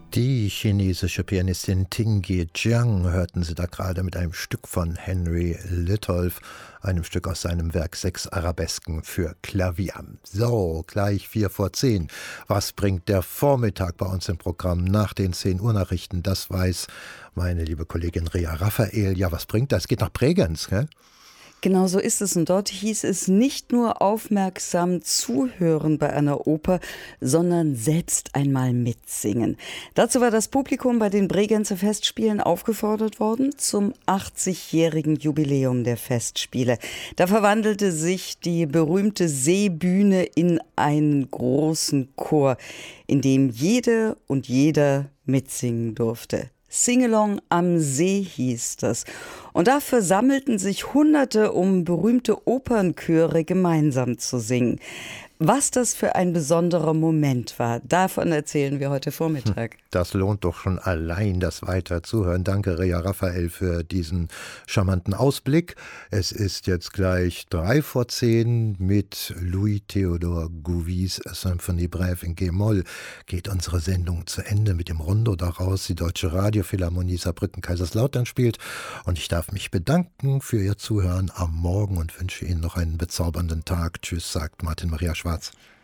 Die chinesische Pianistin Tingyi Jiang hörten Sie da gerade mit einem Stück von Henry Litolff, einem Stück aus seinem Werk 6 Arabesken für Klavier. So, gleich 10:04. Was bringt der Vormittag bei uns im Programm nach den 10 Uhr Nachrichten? Das weiß meine liebe Kollegin Rea Raphael. Ja, was bringt das? Es geht nach Bregenz, gell? Genau so ist es. Und dort hieß es nicht nur aufmerksam zuhören bei einer Oper, sondern selbst einmal mitsingen. Dazu war das Publikum bei den Bregenzer Festspielen aufgefordert worden zum 80-jährigen Jubiläum der Festspiele. Da verwandelte sich die berühmte Seebühne in einen großen Chor, in dem jede und jeder mitsingen durfte. Singalong am See hieß das. Und da versammelten sich Hunderte, um berühmte Opernchöre gemeinsam zu singen. Was das für ein besonderer Moment war, davon erzählen wir heute Vormittag. Das lohnt doch schon allein das Weiterzuhören. Danke, Rea Raphael, für diesen charmanten Ausblick. Es ist jetzt gleich 9:03 mit Louis Theodor Gouvys Symphonie Brève in G-Moll. Geht unsere Sendung zu Ende mit dem Rondo daraus. Die Deutsche Radiophilharmonie Saarbrücken-Kaiserslautern spielt. Und ich darf mich bedanken für Ihr Zuhören am Morgen und wünsche Ihnen noch einen bezaubernden Tag. Tschüss, sagt Martin Maria Schwarz.